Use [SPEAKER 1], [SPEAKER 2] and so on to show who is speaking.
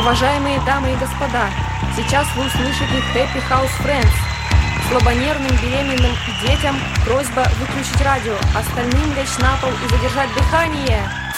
[SPEAKER 1] Уважаемые дамы и господа, сейчас вы услышите Happy House Friends. Слабонервным, беременным и детям просьба выключить радио, остальным лечь на пол и задержать дыхание.